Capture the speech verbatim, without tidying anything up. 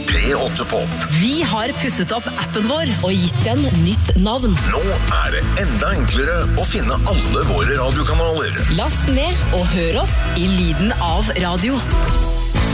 P åtte Pop. Vi har pusset opp appen vår og gitt den nytt navn. Nå er det enda enklere å finne alle våre radiokanaler. Last ned og hør oss i lyden av radio.